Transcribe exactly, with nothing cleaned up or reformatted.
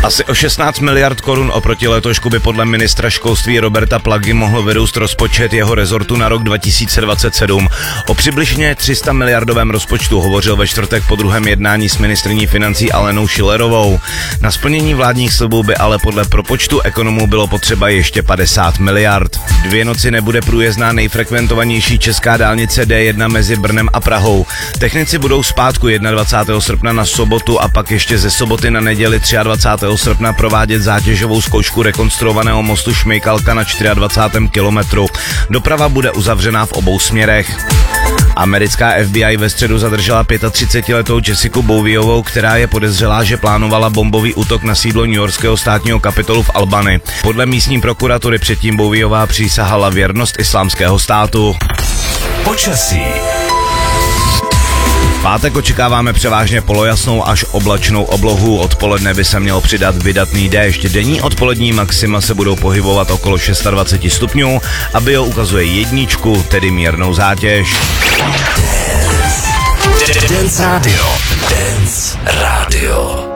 Asi o šestnáct miliard korun oproti letošku by podle ministra školství Roberta Plagy mohl vyrůst rozpočet jeho rezortu na rok dva tisíce dvacet sedm. O přibližně tři sta miliardovém rozpočtu hovořil ve čtvrtek po druhém jednání s ministryní financí Alenou Schillerovou. Na splnění vládních slibů by ale podle propočtu ekonomů bylo potřeba ještě padesát miliard. Dvě noci nebude průjezdná nejfrekventovanější česká dálnice D jedna mezi Brnem a Prahou. Technici budou zpátku dvacátého prvního srpna na sobotu a pak ještě ze soboty na neděli dvacátého třetího srpna provádět zátěžovou zkoušku rekonstruovaného mostu Šmejkalka na dvacátém čtvrtém kilometru. Doprava bude uzavřená v obou směrech. Americká F B I ve středu zadržela třicetipětiletou Jessiku Bowiovou, která je podezřelá, že plánovala bombový útok na sídlo newyorského státního kapitolu v Albany. Podle místní prokuratury předtím Bowiová přísahala věrnost islámského státu. Počasí. V pátek očekáváme převážně polojasnou až oblačnou oblohu. Odpoledne by se měl přidat vydatný déšť. Denní odpolední maxima se budou pohybovat okolo dvacet šest stupňů a bio ukazuje jedničku, tedy mírnou zátěž. Dance Radio. Dance Radio.